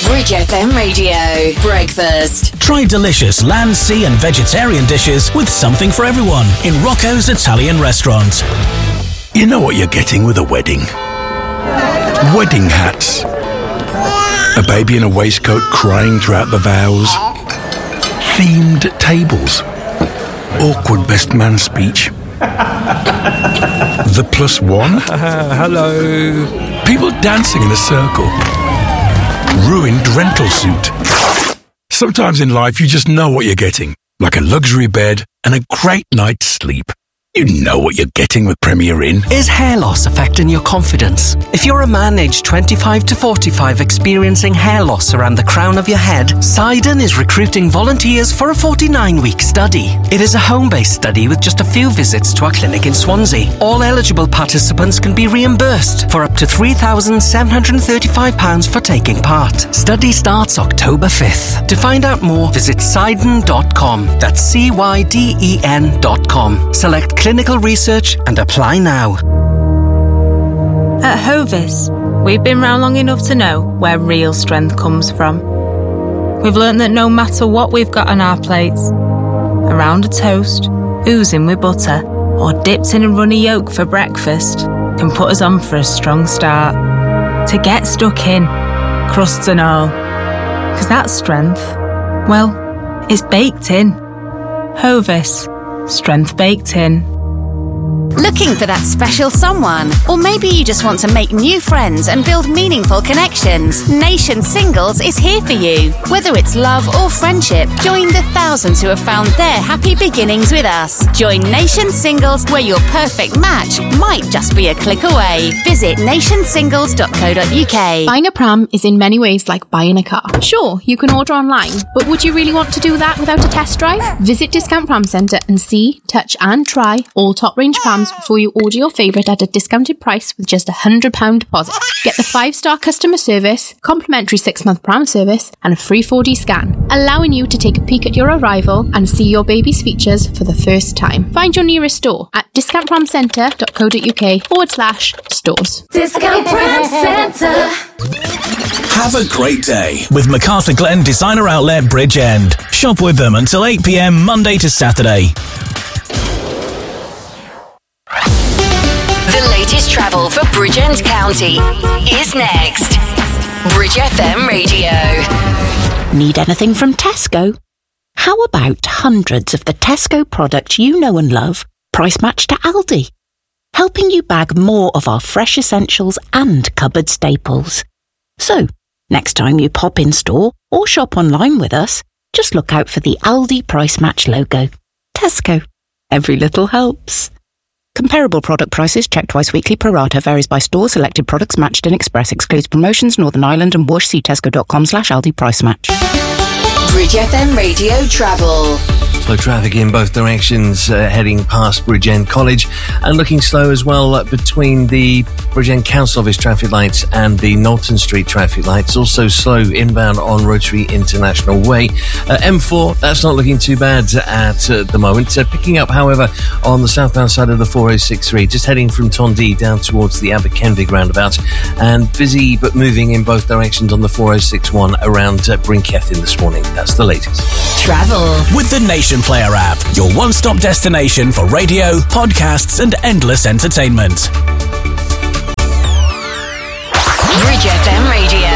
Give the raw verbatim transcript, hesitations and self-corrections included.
Bridge F M Radio Breakfast. Try delicious land, sea and vegetarian dishes with something for everyone in Rocco's Italian Restaurant. You know what you're getting with a wedding? Wedding hats. A baby in a waistcoat crying throughout the vows. Themed tables. Awkward best man speech. The plus one. Uh, hello. People dancing in a circle. Ruined rental suit. Sometimes in life you just know what you're getting. Like a luxury bed and a great night's sleep. You know what you're getting with Premier Inn. Is hair loss affecting your confidence? If you're a man aged twenty-five to forty-five experiencing hair loss around the crown of your head, Sidon is recruiting volunteers for a forty-nine week study. It is a home-based study with just a few visits to our clinic in Swansea. All eligible participants can be reimbursed for up to three thousand seven hundred thirty-five pounds for taking part. Study starts October fifth. To find out more, visit Sidon dot com. That's C Y D E N dot com. Select clinical research and apply now. At Hovis, we've been round long enough to know where real strength comes from. We've learnt that no matter what we've got on our plates, a round of toast, oozing with butter, or dipped in a runny yolk for breakfast can put us on for a strong start. To get stuck in, crusts and all. Because that strength, well, it's baked in. Hovis. Strength baked in. Looking for that special someone? Or maybe you just want to make new friends and build meaningful connections? Nation Singles is here for you. Whether it's love or friendship, join the thousands who have found their happy beginnings with us. Join Nation Singles, where your perfect match might just be a click away. Visit nation singles dot co dot uk. Buying a pram is in many ways like buying a car. Sure, you can order online, but would you really want to do that without a test drive? Visit Discount Pram Centre and see, touch and try all top range prams before you order your favourite at a discounted price with just a one hundred pounds deposit. Get the five star customer service, complimentary six month pram service and a free four D scan, allowing you to take a peek at your arrival and see your baby's features for the first time. Find your nearest store at discount pram centre dot co dot uk forward slash stores. Discount Pram Centre. Have a great day with MacArthur Glen Designer Outlet Bridge End. Shop with them until eight p m Monday to Saturday. The latest travel for Bridgend County is next. Bridge F M Radio. Need anything from Tesco? How about hundreds of the Tesco products you know and love, price matched to Aldi? Helping you bag more of our fresh essentials and cupboard staples. So, next time you pop in store or shop online with us, just look out for the Aldi Price Match logo. Tesco. Every little helps. Comparable product prices checked twice weekly. Pro rata varies by store. Selected products matched in Express. Excludes promotions. Northern Ireland and Whoosh. See tesco dot com slash Aldi Price Match. Bridge F M Radio Travel. Slow traffic in both directions uh, heading past Bridgend College, and looking slow as well uh, between the Bridgend Council Office traffic lights and the Knowlton Street traffic lights. Also slow inbound on Rotary International Way. Uh, M four, that's not looking too bad at uh, the moment. Uh, picking up, however, on the southbound side of the four oh six three, just heading from Tondee down towards the Abbot Kenfig roundabout, and busy but moving in both directions on the four oh six one around uh, Brinkethin this morning. That's the latest. Travel with the Nation Player app, your one-stop destination for radio, podcasts and endless entertainment. Bridge F M Radio.